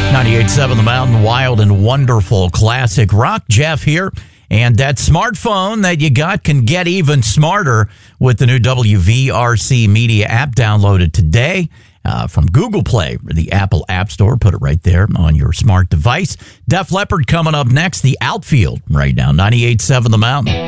98.7 The Mountain, wild and wonderful classic rock. Jeff here. And that smartphone that you got can get even smarter with the new WVRC Media app. Downloaded today from Google Play or the Apple App Store. Put it right there on your smart device. Def Leppard coming up next. The Outfield right now. 98.7 The Mountain.